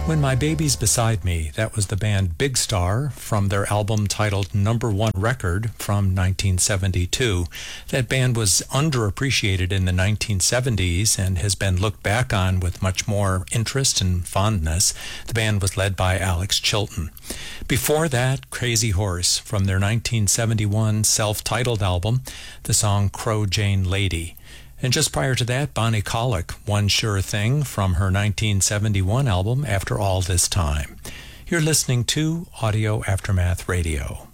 When My Baby's Beside Me, that was the band Big Star from their album titled Number One Record from 1972. That band was underappreciated in the 1970s and has been looked back on with much more interest and fondness. The band was led by Alex Chilton. Before that, Crazy Horse from their 1971 self-titled album, the song Crow Jane Lady. And just prior to that, Bonnie Colic, One Sure Thing from her 1971 album, After All This Time. You're listening to Audio Aftermath Radio.